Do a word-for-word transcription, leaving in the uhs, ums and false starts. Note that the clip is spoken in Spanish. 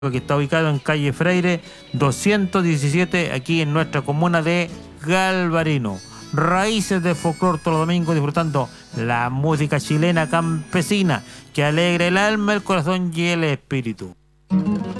que está ubicado en calle Freire doscientos diecisiete, aquí en nuestra comuna de Galvarino. Raíces de folclor todos los domingos, disfrutando la música chilena campesina que alegra el alma, el corazón y el espíritu.